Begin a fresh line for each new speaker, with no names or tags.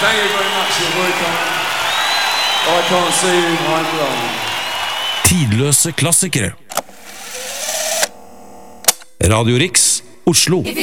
Thank you very much. You're very kind. I can't see you. I'm blind.
Tidløse klassikere. Radio Rix, Oslo.